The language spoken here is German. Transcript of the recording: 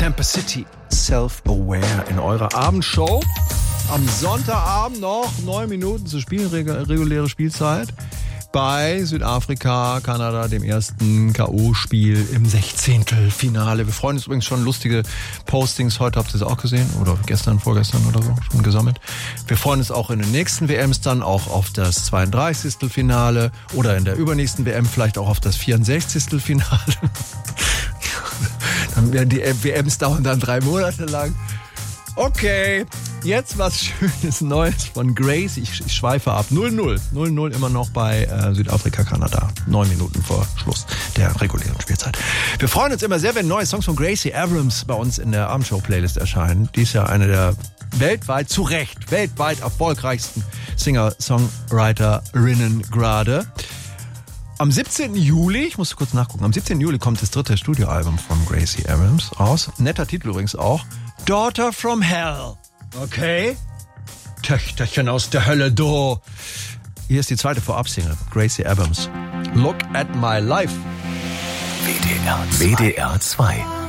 Tampa City, Self-Aware in eurer Abendshow. Am Sonntagabend noch 9 Minuten zu spielen, reguläre Spielzeit. Bei Südafrika, Kanada, dem ersten K.O.-Spiel im 16. Wir freuen uns übrigens schon, lustige Postings. Heute habt ihr es auch gesehen oder gestern, vorgestern oder so schon gesammelt. Wir freuen uns auch in den nächsten WMs dann auch auf das 32. Finale oder in der übernächsten WM vielleicht auch auf das 64. Finale. Dann werden die WMs dauern dann 3 Monate lang. Okay, jetzt was Schönes Neues von Grace. Ich schweife ab. 0-0. 0-0 immer noch bei Südafrika, Kanada. 9 Minuten vor Schluss der regulären Spielzeit. Wir freuen uns immer sehr, wenn neue Songs von Gracie Abrams bei uns in der Abendshow-Playlist erscheinen. Die ist ja eine der weltweit erfolgreichsten Singer-Songwriterinnen gerade. Am 17. Juli, ich musste kurz nachgucken, am 17. Juli kommt das 3. Studioalbum von Gracie Abrams raus. Netter Titel übrigens auch. Daughter from Hell. Okay? Töchterchen aus der Hölle, du. Hier ist die zweite Vorabsingle. Gracie Abrams. Look at my life. WDR 2.